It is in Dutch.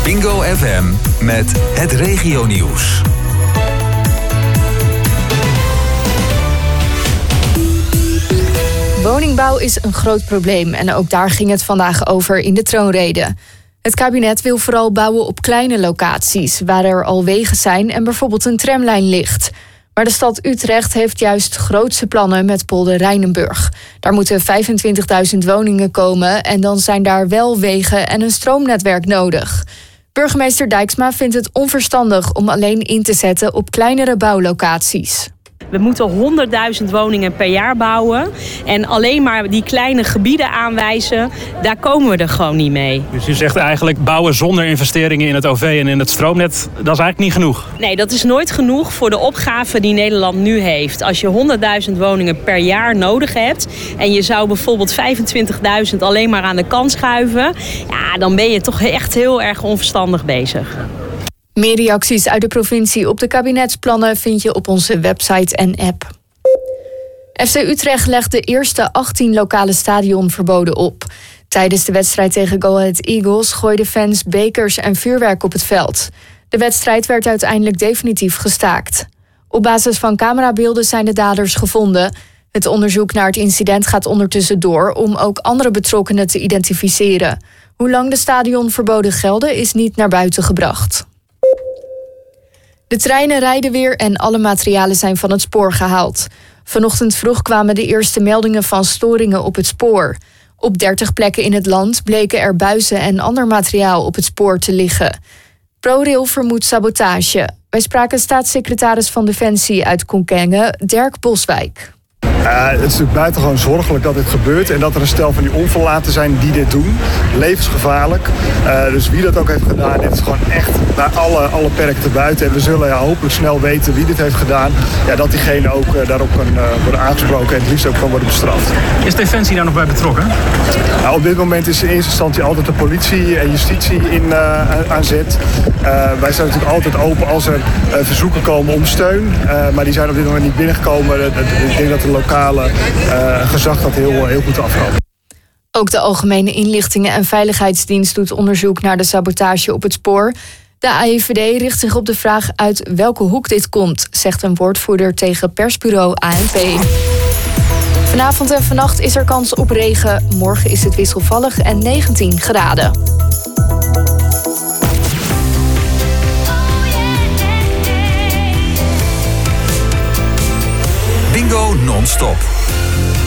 Bingo FM met het regionieuws. Woningbouw is een groot probleem en ook daar ging het vandaag over in de troonrede. Het kabinet wil vooral bouwen op kleine locaties, waar er al wegen zijn en bijvoorbeeld een tramlijn ligt. Maar de stad Utrecht heeft juist grootse plannen met Polder Rijnenburg. Daar moeten 25.000 woningen komen en dan zijn daar wel wegen en een stroomnetwerk nodig. Burgemeester Dijksma vindt het onverstandig om alleen in te zetten op kleinere bouwlocaties. We moeten 100.000 woningen per jaar bouwen. En alleen maar die kleine gebieden aanwijzen, daar komen we er gewoon niet mee. Dus u zegt eigenlijk bouwen zonder investeringen in het OV en in het stroomnet, dat is eigenlijk niet genoeg? Nee, dat is nooit genoeg voor de opgave die Nederland nu heeft. Als je 100.000 woningen per jaar nodig hebt en je zou bijvoorbeeld 25.000 alleen maar aan de kant schuiven, ja, dan ben je toch echt heel erg onverstandig bezig. Meer reacties uit de provincie op de kabinetsplannen vind je op onze website en app. FC Utrecht legt de eerste 18 lokale stadionverboden op. Tijdens de wedstrijd tegen Go Ahead Eagles gooiden fans bekers en vuurwerk op het veld. De wedstrijd werd uiteindelijk definitief gestaakt. Op basis van camerabeelden zijn de daders gevonden. Het onderzoek naar het incident gaat ondertussen door om ook andere betrokkenen te identificeren. Hoe lang de stadionverboden gelden is niet naar buiten gebracht. De treinen rijden weer en alle materialen zijn van het spoor gehaald. Vanochtend vroeg kwamen de eerste meldingen van storingen op het spoor. Op 30 plekken in het land bleken er buizen en ander materiaal op het spoor te liggen. ProRail vermoedt sabotage. Wij spraken staatssecretaris van Defensie uit Kockengen, Dirk Boswijk. Het is natuurlijk buitengewoon zorgelijk dat dit gebeurt en dat er een stel van die onverlaten zijn die dit doen. Levensgevaarlijk. Dus wie dat ook heeft gedaan, dit is gewoon echt naar alle perken te buiten. En we zullen hopelijk snel weten wie dit heeft gedaan. Ja, dat diegene ook daarop kan worden aangesproken en het liefst ook kan worden bestraft. Is Defensie daar nog bij betrokken? Nou, op dit moment is in eerste instantie altijd de politie en justitie aan zet. Wij zijn natuurlijk altijd open als er verzoeken komen om steun. Maar die zijn op dit moment niet binnengekomen. Ik denk dat de lokale gezag dat heel goed afkomt. Ook de Algemene Inlichtingen en Veiligheidsdienst doet onderzoek naar de sabotage op het spoor. De AIVD richt zich op de vraag uit welke hoek dit komt, zegt een woordvoerder tegen persbureau ANP. Vanavond en vannacht is er kans op regen. Morgen is het wisselvallig en 19 graden. Bingo non-stop.